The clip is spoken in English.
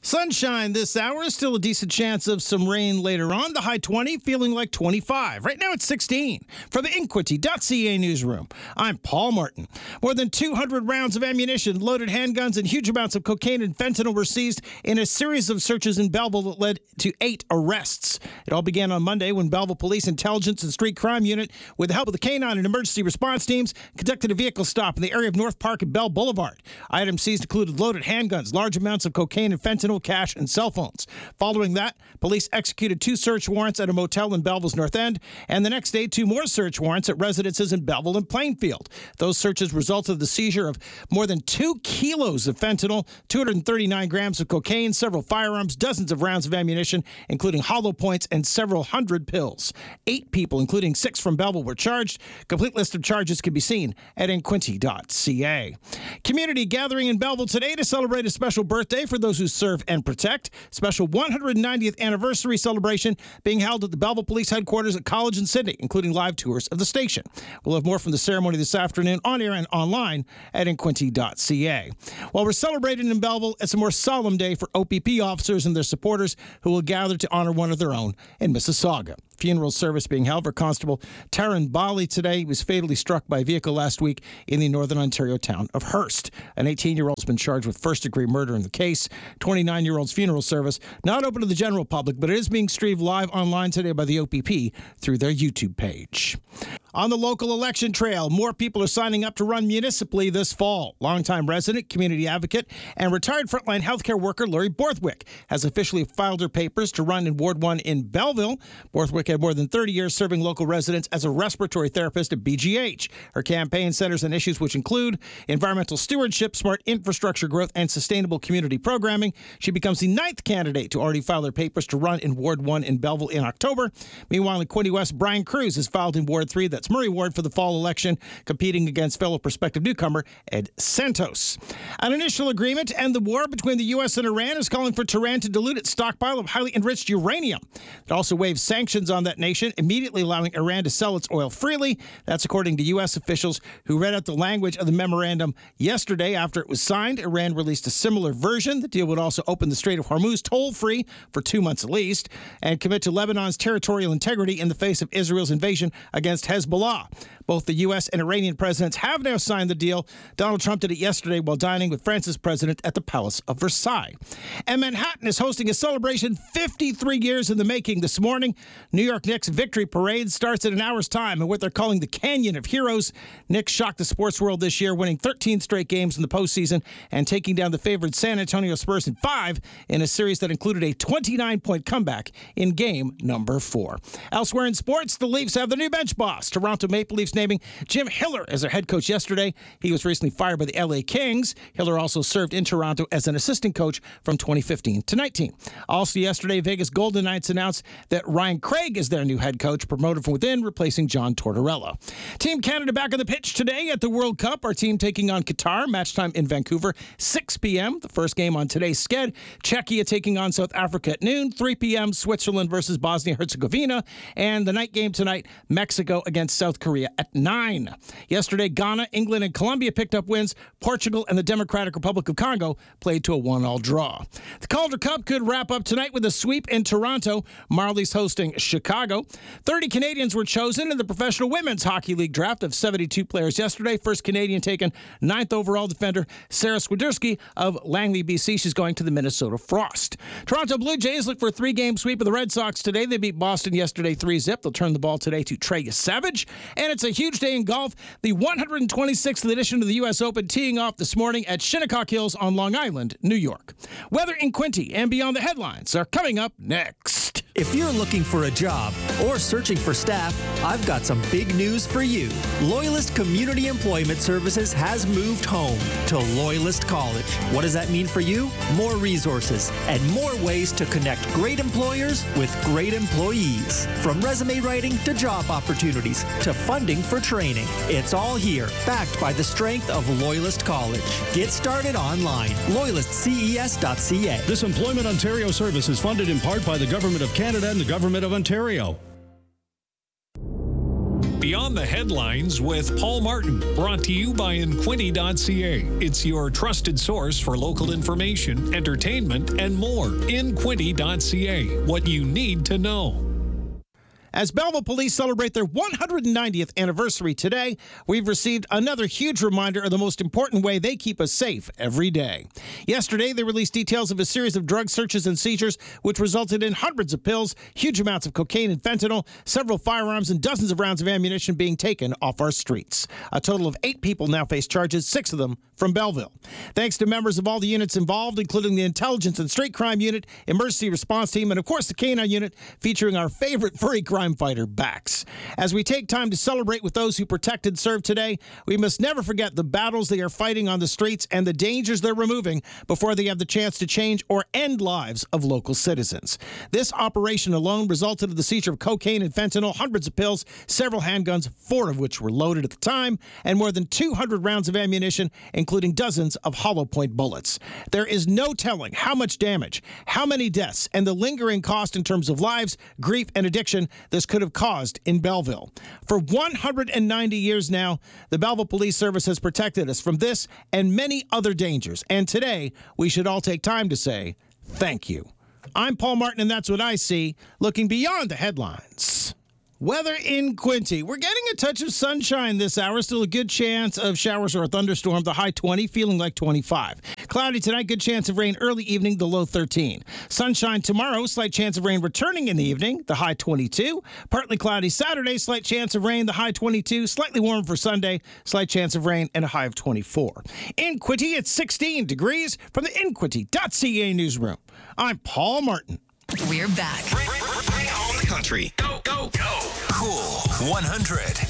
Sunshine this hour, still a decent chance of some rain later on. The high 20, feeling like 25. Right now it's 16. For the Inquity.ca newsroom, I'm Paul Martin. More than 200 rounds of ammunition, loaded handguns, and huge amounts of cocaine and fentanyl were seized in a series of searches in Belleville that led to 8 arrests. It all began on Monday when Belleville Police Intelligence and Street Crime Unit, with the help of the K-9 and emergency response teams, conducted a vehicle stop in the area of North Park and Bell Boulevard. Items seized included loaded handguns, large amounts of cocaine and fentanyl, cash, and cell phones. Following that, police executed 2 search warrants at a motel in Belleville's North End, and the next day, 2 more search warrants at residences in Belleville and Plainfield. Those searches resulted in the seizure of more than 2 kilos of fentanyl, 239 grams of cocaine, several firearms, dozens of rounds of ammunition, including hollow points, and several hundred pills. 8 people, including 6 from Belleville, were charged. Complete list of charges can be seen at Inquity.ca. Community gathering in Belleville today to celebrate a special birthday for those who serve and protect. Special 190th anniversary celebration being held at the Belleville Police Headquarters at College and Sydney, including live tours of the station. We'll have more from the ceremony this afternoon on air and online at Inquity.ca. While we're celebrating in Belleville, it's a more solemn day for OPP officers and their supporters who will gather to honor one of their own in Mississauga. Funeral service being held for Constable Taryn Bali today. He was fatally struck by a vehicle last week in the Northern Ontario town of Hearst. An 18-year-old has been charged with first-degree murder in the case. 29-year-old's funeral service not open to the general public, but it is being streamed live online today by the OPP through their YouTube page. On the local election trail, more people are signing up to run municipally this fall. Longtime resident, community advocate, and retired frontline healthcare worker Lori Borthwick has officially filed her papers to run in Ward 1 in Belleville. Borthwick had more than 30 years serving local residents as a respiratory therapist at BGH. Her campaign centers on issues which include environmental stewardship, smart infrastructure growth, and sustainable community programming. She becomes the 9th candidate to already file their papers to run in Ward 1 in Belleville in October. Meanwhile, in Quinte West, Brian Cruz has filed in Ward 3, that's Murray Ward, for the fall election, competing against fellow prospective newcomer Ed Santos. An initial agreement to end the war between the U.S. and Iran is calling for Tehran to dilute its stockpile of highly enriched uranium. It also waives sanctions on that nation, immediately allowing Iran to sell its oil freely. That's according to U.S. officials who read out the language of the memorandum yesterday after it was signed. Iran released a similar version. The deal would also open the Strait of Hormuz toll-free for 2 months at least and commit to Lebanon's territorial integrity in the face of Israel's invasion against Hezbollah. Both the U.S. and Iranian presidents have now signed the deal. Donald Trump did it yesterday while dining with France's president at the Palace of Versailles. And Manhattan is hosting a celebration 53 years in the making this morning. New York Knicks Victory Parade starts in an hour's time in what they're calling the Canyon of Heroes. Knicks shocked the sports world this year, winning 13 straight games in the postseason and taking down the favored San Antonio Spurs in 5 in a series that included a 29-point comeback in game number 4. Elsewhere in sports, the Leafs have the new bench boss. Toronto Maple Leafs naming Jim Hiller as their head coach yesterday. He was recently fired by the LA Kings. Hiller also served in Toronto as an assistant coach from 2015 to 19. Also yesterday, Vegas Golden Knights announced that Ryan Craig is their new head coach, promoted from within, replacing John Tortorella. Team Canada back on the pitch today at the World Cup. Our team taking on Qatar. Match time in Vancouver, 6 p.m. The first game on today's sked. Czechia taking on South Africa at noon. 3 p.m. Switzerland versus Bosnia-Herzegovina. And the night game tonight, Mexico against South Korea at 9. Yesterday, Ghana, England, and Colombia picked up wins. Portugal and the Democratic Republic of Congo played to a 1-1 draw. The Calder Cup could wrap up tonight with a sweep in Toronto. Marlies hosting Chicago. 30 Canadians were chosen in the Professional Women's Hockey League draft of 72 players yesterday. First Canadian taken, 9th overall defender Sarah Swiderski of Langley, BC. She's going to the Minnesota Frost. Toronto Blue Jays look for a 3-game sweep of the Red Sox today. They beat Boston yesterday 3-0. They'll turn the ball today to Trey Savage. And it's a huge day in golf. The 126th edition of the U.S. Open teeing off this morning at Shinnecock Hills on Long Island, New York. Weather in Quinte and beyond the headlines are coming up next. If you're looking for a job or searching for staff, I've got some big news for you. Loyalist Community Employment Services has moved home to Loyalist College. What does that mean for you? More resources and more ways to connect great employers with great employees. From resume writing to job opportunities to funding for training. It's all here, backed by the strength of Loyalist College. Get started online. LoyalistCES.ca. This Employment Ontario service is funded in part by the Government of Canada and the Government of Ontario. Beyond the Headlines with Paul Martin, brought to you by Inquinty.ca. It's your trusted source for local information, entertainment, and more. Inquinty.ca, what you need to know. As Belleville Police celebrate their 190th anniversary today, we've received another huge reminder of the most important way they keep us safe every day. Yesterday, they released details of a series of drug searches and seizures, which resulted in hundreds of pills, huge amounts of cocaine and fentanyl, several firearms, and dozens of rounds of ammunition being taken off our streets. A total of 8 people now face charges, 6 of them from Belleville. Thanks to members of all the units involved, including the Intelligence and Straight Crime Unit, Emergency Response Team, and of course the Canine Unit, featuring our favorite furry crime fighter, Bax. As we take time to celebrate with those who protect and serve today, we must never forget the battles they are fighting on the streets and the dangers they're removing before they have the chance to change or end lives of local citizens. This operation alone resulted in the seizure of cocaine and fentanyl, hundreds of pills, several handguns, 4 of which were loaded at the time, and more than 200 rounds of ammunition, including dozens of hollow point bullets. There is no telling how much damage, how many deaths, and the lingering cost in terms of lives, grief, and addiction this could have caused in Belleville. For 190 years now, the Belleville Police Service has protected us from this and many other dangers. And today, we should all take time to say thank you. I'm Paul Martin, and that's what I see, looking beyond the headlines. Weather in Quinty. We're getting a touch of sunshine this hour. Still a good chance of showers or a thunderstorm. The high 20, feeling like 25. Cloudy tonight, good chance of rain early evening, the low 13. Sunshine tomorrow, slight chance of rain returning in the evening, the high 22. Partly cloudy Saturday, slight chance of rain, the high 22. Slightly warm for Sunday, slight chance of rain, and a high of 24. In Quinty, it's 16 degrees from the Inquinty.ca newsroom. I'm Paul Martin. We're back. Bring home the country. Go, go, go. Cool 100.